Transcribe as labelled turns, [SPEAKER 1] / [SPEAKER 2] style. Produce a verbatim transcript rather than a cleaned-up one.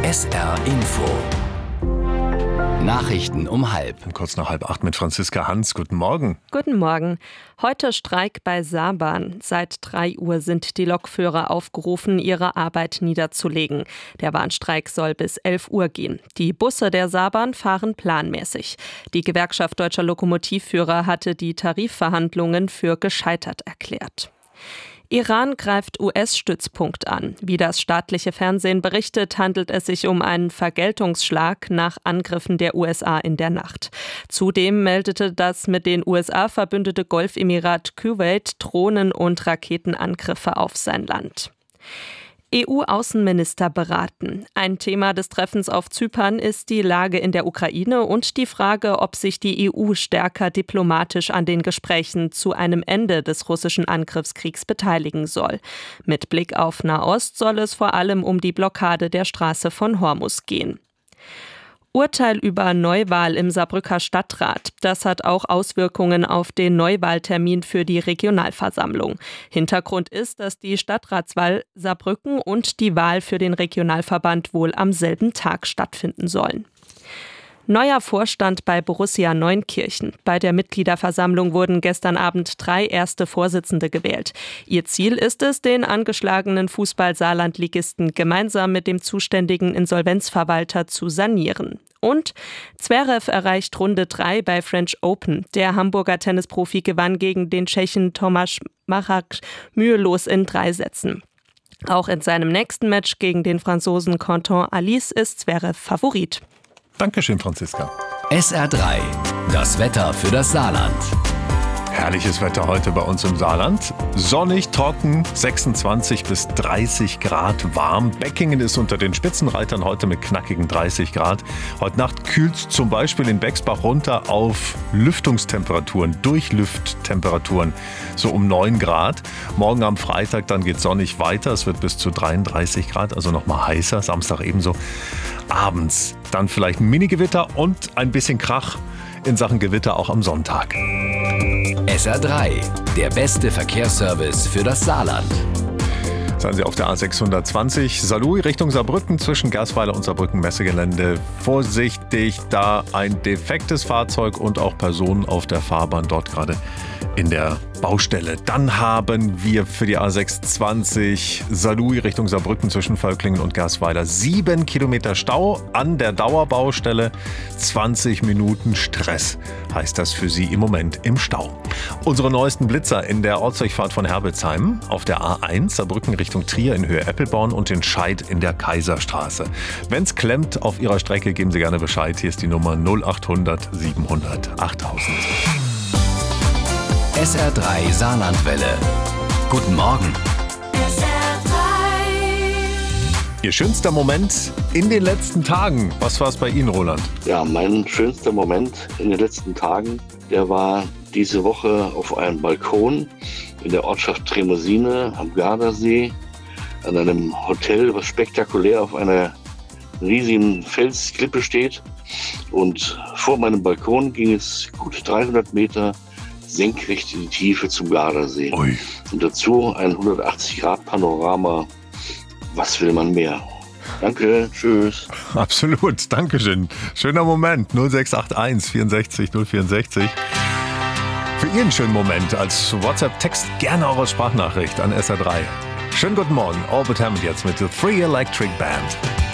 [SPEAKER 1] S R Info. Nachrichten um halb.
[SPEAKER 2] Kurz nach halb acht mit Franziska Hans. Guten Morgen.
[SPEAKER 3] Guten Morgen. Heute Streik bei Saarbahn. Seit drei Uhr sind die Lokführer aufgerufen, ihre Arbeit niederzulegen. Der Bahnstreik soll bis elf Uhr gehen. Die Busse der Saarbahn fahren planmäßig. Die Gewerkschaft Deutscher Lokomotivführer hatte die Tarifverhandlungen für gescheitert erklärt. Iran greift U S-Stützpunkt an. Wie das staatliche Fernsehen berichtet, handelt es sich um einen Vergeltungsschlag nach Angriffen der U S A in der Nacht. Zudem meldete das mit den U S A verbündete Golfemirat Kuwait Drohnen- und Raketenangriffe auf sein Land. E U-Außenminister beraten. Ein Thema des Treffens auf Zypern ist die Lage in der Ukraine und die Frage, ob sich die E U stärker diplomatisch an den Gesprächen zu einem Ende des russischen Angriffskriegs beteiligen soll. Mit Blick auf Nahost soll es vor allem um die Blockade der Straße von Hormuz gehen. Urteil über Neuwahl im Saarbrücker Stadtrat. Das hat auch Auswirkungen auf den Neuwahltermin für die Regionalversammlung. Hintergrund ist, dass die Stadtratswahl Saarbrücken und die Wahl für den Regionalverband wohl am selben Tag stattfinden sollen. Neuer Vorstand bei Borussia Neunkirchen. Bei der Mitgliederversammlung wurden gestern Abend drei erste Vorsitzende gewählt. Ihr Ziel ist es, den angeschlagenen Fußball-Saarland-Ligisten gemeinsam mit dem zuständigen Insolvenzverwalter zu sanieren. Und Zverev erreicht Runde drei bei French Open. Der Hamburger Tennisprofi gewann gegen den Tschechen Tomáš Marek mühelos in drei Sätzen. Auch in seinem nächsten Match gegen den Franzosen Quentin Alice ist Zverev Favorit.
[SPEAKER 2] Dankeschön, Franziska.
[SPEAKER 1] S R drei. Das Wetter für das Saarland.
[SPEAKER 2] Herrliches Wetter heute bei uns im Saarland. Sonnig, trocken, sechsundzwanzig bis dreißig Grad warm. Beckingen ist unter den Spitzenreitern heute mit knackigen dreißig Grad. Heute Nacht kühlt zum Beispiel in Bexbach runter auf Lüftungstemperaturen, Durchlüfttemperaturen, so um neun Grad. Morgen am Freitag dann geht sonnig weiter. Es wird bis zu dreiunddreißig Grad, also nochmal heißer. Samstag ebenso. Abends dann vielleicht ein Mini-Gewitter und ein bisschen Krach in Sachen Gewitter auch am Sonntag.
[SPEAKER 1] S R drei, der beste Verkehrsservice für das Saarland.
[SPEAKER 2] Seien Sie auf der A sechshundertzwanzig Saarlouis Richtung Saarbrücken zwischen Gersweiler und Saarbrücken Messegelände. Vorsichtig, da ein defektes Fahrzeug und auch Personen auf der Fahrbahn dort gerade in der Baustelle. Dann haben wir für die A sechshundertzwanzig Saarlouis Richtung Saarbrücken zwischen Völklingen und Gersweiler sieben Kilometer Stau an der Dauerbaustelle. zwanzig Minuten Stress heißt das für Sie im Moment im Stau. Unsere neuesten Blitzer in der Ortsdurchfahrt von Herbelsheim auf der A eins Saarbrücken Richtung Trier in Höhe Eppelborn und in Scheid in der Kaiserstraße. Wenn's klemmt auf Ihrer Strecke, geben Sie gerne Bescheid. Hier ist die Nummer null achthundert siebenhundert achttausend.
[SPEAKER 1] S R drei Saarlandwelle. Guten Morgen.
[SPEAKER 4] S R drei.
[SPEAKER 2] Ihr schönster Moment in den letzten Tagen. Was war es bei Ihnen, Roland?
[SPEAKER 5] Ja, mein schönster Moment in den letzten Tagen, der war diese Woche auf einem Balkon in der Ortschaft Tremosine am Gardasee, an einem Hotel, was spektakulär auf einer riesigen Felsklippe steht. Und vor meinem Balkon ging es gut dreihundert Meter senkrecht in die Tiefe zum Gardasee.
[SPEAKER 2] Ui.
[SPEAKER 5] Und dazu ein hundertachtzig Grad Panorama. Was will man mehr? Danke, tschüss.
[SPEAKER 2] Absolut, Dankeschön. Schöner Moment. null sechs acht eins vierundsechzig null vierundsechzig. Für Ihren schönen Moment als WhatsApp-Text gerne eure Sprachnachricht an S R drei. Schönen guten Morgen. Orbit Hammond jetzt mit The Free Electric Band.